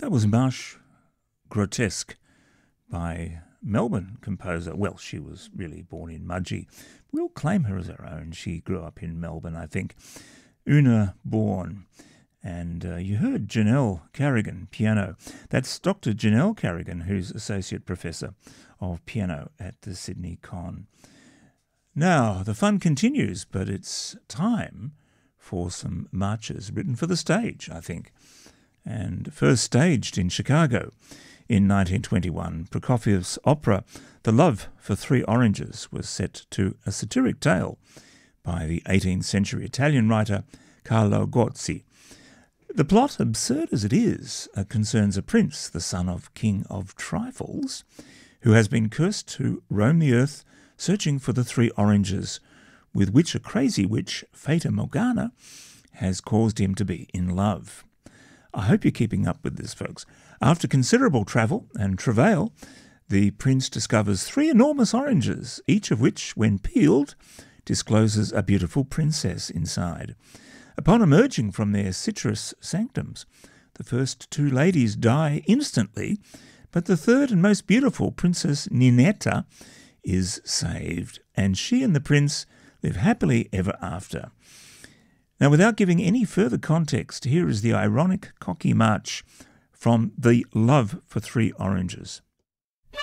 That was Marche Grotesque by Melbourne composer. Well, she was really born in Mudgee. We'll claim her as our own. She grew up in Melbourne, I think. Una Bourne. And you heard Janelle Carrigan, piano. That's Dr. Janelle Carrigan, who's Associate Professor of Piano at the Sydney Con. Now, the fun continues, but it's time for some marches written for the stage, I think. And first staged in Chicago in 1921, Prokofiev's opera The Love for Three Oranges was set to a satiric tale by the 18th century Italian writer Carlo Gozzi. The plot, absurd as it is, concerns a prince, the son of King of Trifles, who has been cursed to roam the earth searching for the three oranges with which a crazy witch, Fata Morgana, has caused him to be in love. I hope you're keeping up with this, folks. After considerable travel and travail, the prince discovers three enormous oranges, each of which, when peeled, discloses a beautiful princess inside. Upon emerging from their citrus sanctums, the first two ladies die instantly, but the third and most beautiful, Princess Ninetta, is saved, and she and the prince live happily ever after. Now, without giving any further context, here is the ironic, cocky march from The Love for Three Oranges.